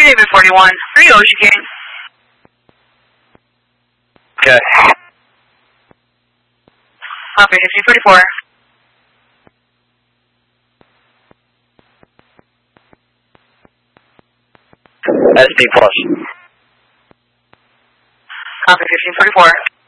David 41, 3 Ocean King. Okay. Copy, 1544. SP plus. Copy, 1544.